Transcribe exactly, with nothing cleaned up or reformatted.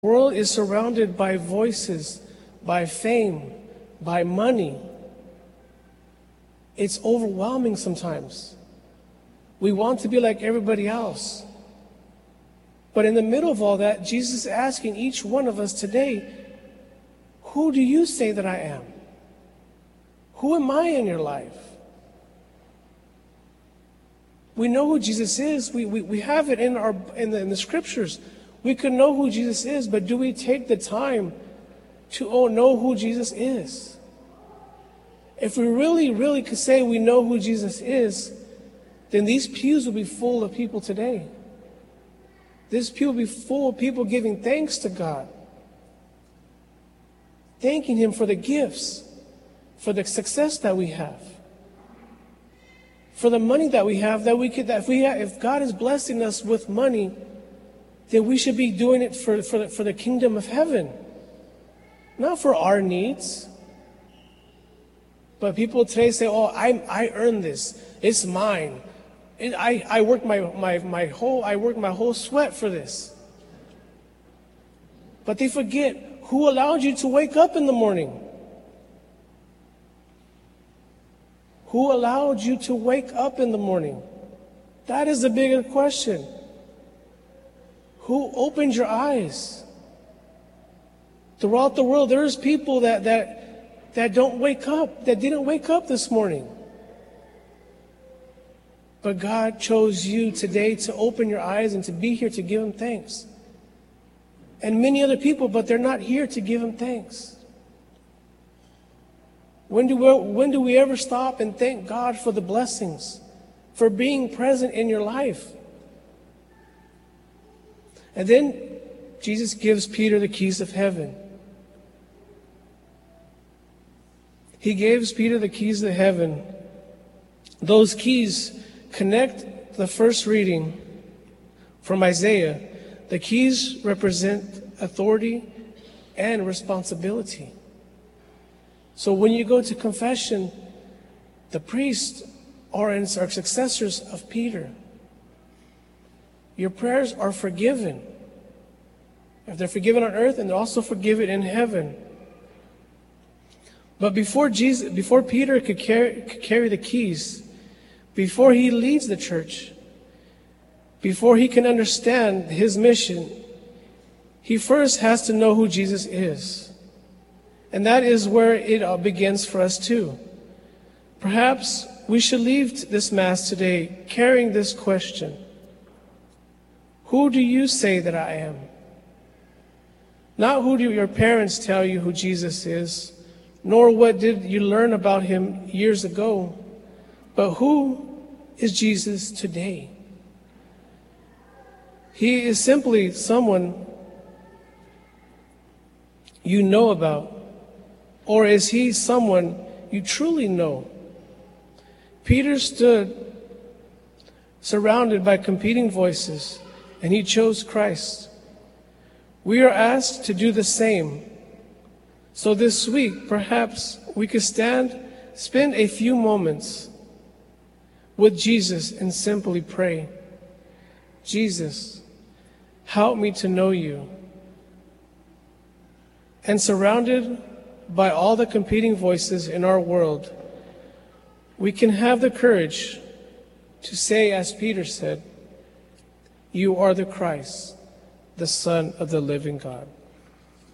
The world is surrounded by voices, by fame, by money. It's overwhelming sometimes. We want to be like everybody else. But in the middle of all that, Jesus is asking each one of us today, who do you say that I am? Who am I in your life? We know who Jesus is. We, we, we have it in, our, in, the, in the scriptures. We can know who Jesus is, but do we take the time to oh, know who Jesus is? If we really, really could say we know who Jesus is, then these pews will be full of people today. This pew will be full of people giving thanks to God, thanking Him for the gifts, for the success that we have, for the money that we have. That we could, that if we, have, if God is blessing us with money, then we should be doing it for for the, for the kingdom of heaven, not for our needs. But people today say, "Oh, I I earned this. It's mine. It, I I worked my my my whole I worked my whole sweat for this." But they forget who allowed you to wake up in the morning. Who allowed you to wake up in the morning? That is the bigger question. Who opened your eyes? Throughout the world, there's people that that that don't wake up, that didn't wake up this morning. But God chose you today to open your eyes and to be here to give Him thanks. And many other people, but they're not here to give Him thanks. When do we, when do we ever stop and thank God for the blessings, for being present in your life? And then Jesus gives Peter the keys of heaven. He gives Peter the keys of heaven. Those keys connect the first reading from Isaiah. The keys represent authority and responsibility. So when you go to confession, the priests are, are successors of Peter. Your prayers are forgiven. If they're forgiven on earth, and they're also forgiven in heaven. But before Jesus, before Peter could carry, could carry the keys, before he leads the church, before he can understand his mission, he first has to know who Jesus is. And that is where it all begins for us too. Perhaps we should leave this Mass today carrying this question. Who do you say that I am? Not who do your parents tell you who Jesus is, nor what did you learn about Him years ago, but who is Jesus today? He is simply someone you know about, or is He someone you truly know? Peter stood surrounded by competing voices, and he chose Christ. We are asked to do the same. So this week, perhaps we could stand, spend a few moments with Jesus and simply pray, Jesus, help me to know you. And surrounded by all the competing voices in our world, we can have the courage to say, as Peter said, you are the Christ, the Son of the living God.